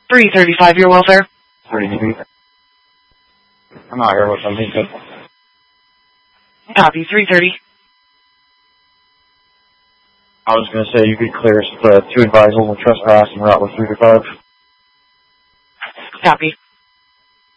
335, your welfare. 3. I'm not here with something. Copy, 330. I was going to say you could clear 2 advisable trespass and route with 3 to 5. Copy.